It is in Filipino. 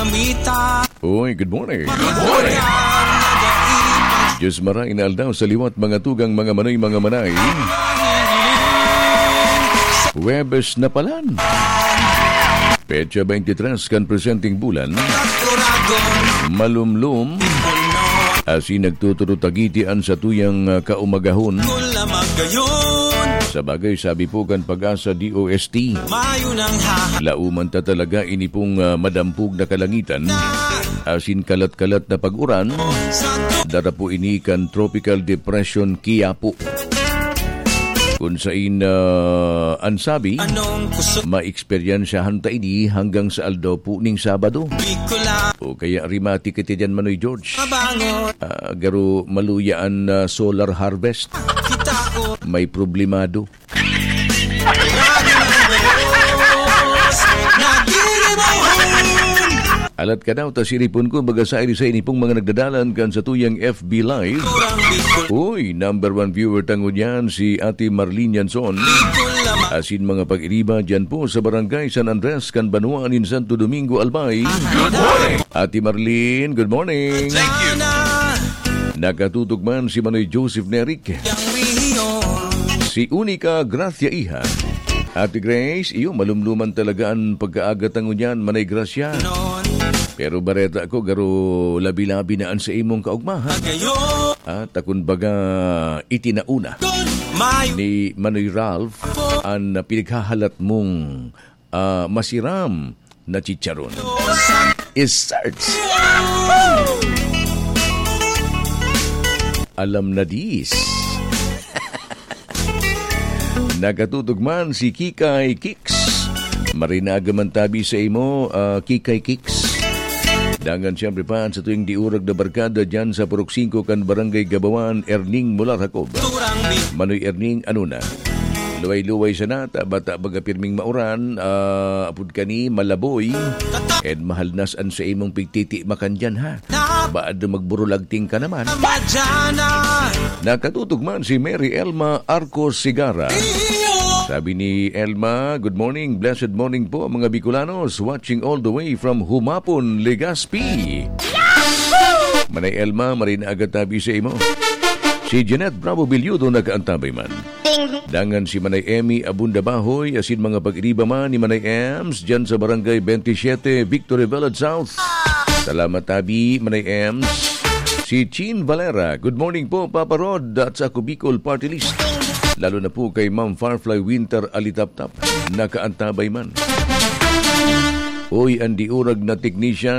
Uy, good morning. Good morning. Diyos maray na aldaw sa liwat mga tugang mga manay. Huwebes na palan. Petsa 23 kan presenting bulan. Malumlum. Asi nagtuturutagitian sa tuyang kaumagahon. Sa bagay, sabi po kan Pag-asa DOST, lauman ta talaga inipong madampug na kalangitan, asin kalat-kalat na pag-uran, dara po ini kan Tropical Depression Quiapo. Kung saan ansabi, ma-eksperyensyahan ta ini hanggang sa aldaw po ning Sabado. O kaya rimati kiti dyan Manoy George. Garo maluyaan na solar harvest. May problemado. Alat ka daw, tasiripon ko bagasay sa inipong mga nagdadalan kan sa tuyang FB Live. Uy, number 1 viewer tangon yan, si Ate Marlene Yanson. Asin mga pag-iriba dyan po sa Barangay San Andres, kan Banuan in Santo Domingo, Albay. Good morning! Ate Marlene, good morning! Thank you! Nakatutok man si Manoy Joseph Neric. Si Unica Gracia Iha. Ate Grace, iyo malumluman talaga ang pagkaagat ng unyan, Manay Gracia. Pero bareta ako, garo labi-labi na ang sa imong kaugmahan. At akong baga itinauna ni Manoy Ralph ang pinaghahalat mong masiram na chicharon. Is-search. Alam na dis. Nakatutog man si Kikay Kicks. Marinaga man tabi sa imo, Kikay Kicks. Dangan siyempre pa sa tuwing diurag na barkada dyan sa Purok 5 kan Barangay Gabawan, Erning Mular Jacob. Manoy Erning, ano na? Luway-luway sa nata, bata baga pirming mauran, apod kani malaboy, and mahalnas an sa imong pigtiti makan dyan ha. Baad na magburulagting ka naman. Nakatutog man si Mary Elma Arcos Sigara. Sabi ni Elma, good morning, blessed morning po mga Bicolanos, watching all the way from Humapon, Legazpi. Manay Elma, marina agad tabi sa imo. Si Jeanette Bravo Bilyudo nakaantabay man. Dangan si Manay Emmy Abunda Bahoy, asin mga pag-iriba man ni Manay Ems dyan sa Barangay 27, Victory Village South. Salamat tabi, Manay Ems. Si Chin Valera, good morning po, Papa Rod, at sa Bicol Party List. Lalo na po kay Ma'am Farfly Winter Alitap-tap, nakaantabay man. Uy, ang diurag na technician